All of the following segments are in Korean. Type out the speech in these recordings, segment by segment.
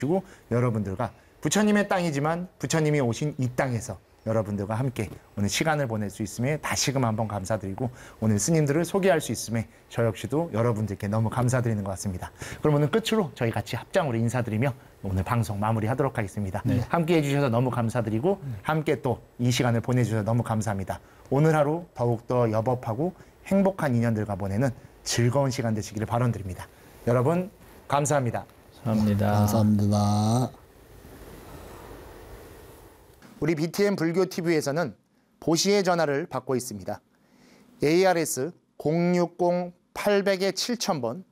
그리고 여러분들과 부처님의 땅이지만 부처님이 오신 이 땅에서 여러분들과 함께 오늘 시간을 보낼 수 있음에 다시금 한번 감사드리고 오늘 스님들을 소개할 수 있음에 저 역시도 여러분들께 너무 감사드리는 것 같습니다. 그럼 오늘 끝으로 저희 같이 합장으로 인사드리며 오늘 방송 마무리하도록 하겠습니다. 네. 함께 해주셔서 너무 감사드리고 함께 또 이 시간을 보내주셔서 너무 감사합니다. 오늘 하루 더욱더 여법하고 행복한 인연들과 보내는 즐거운 시간 되시기를 바라드립니다. 여러분 감사합니다. 감사합니다. 감사합니다. 우리 BTN 불교TV에서는 보시의 전화를 받고 있습니다. ARS 060-800-7000번,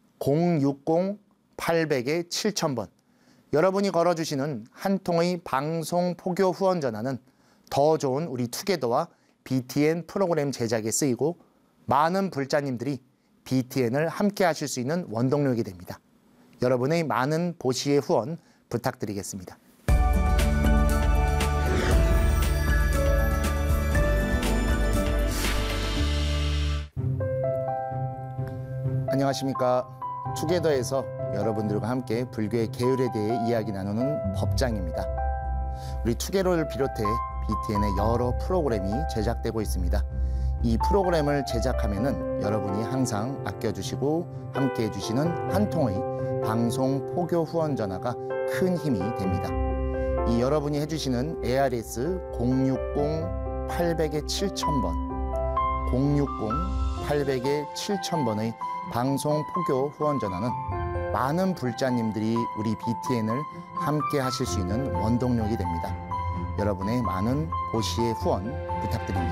060-800-7000번. 여러분이 걸어주시는 한 통의 방송 포교 후원 전화는 더 좋은 우리 투게더와 BTN 프로그램 제작에 쓰이고 많은 불자님들이 BTN을 함께 하실 수 있는 원동력이 됩니다. 여러분의 많은 보시의 후원 부탁드리겠습니다. 안녕하십니까. 투게더에서 여러분들과 함께 불교의 계율에 대해 이야기 나누는 법장입니다. 우리 투게더를 비롯해 BTN의 여러 프로그램이 제작되고 있습니다. 이 프로그램을 제작하면은 여러분이 항상 아껴주시고 함께 해주시는 한 통의 방송 포교 후원 전화가 큰 힘이 됩니다. 이 여러분이 해주시는 ARS 060-800-7000번, 060-800-7000번의 방송 포교 후원 전화는 많은 불자님들이 우리 BTN을 함께 하실 수 있는 원동력이 됩니다. 여러분의 많은 보시의 후원 부탁드립니다.